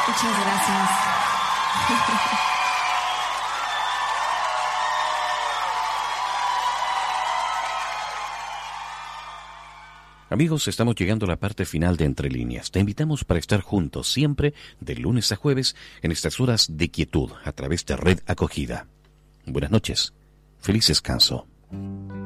Muchas gracias. Amigos, estamos llegando a la parte final de Entre Líneas. Te invitamos para estar juntos siempre, de lunes a jueves, en estas horas de quietud, a través de Red Acogida. Buenas noches. Feliz descanso.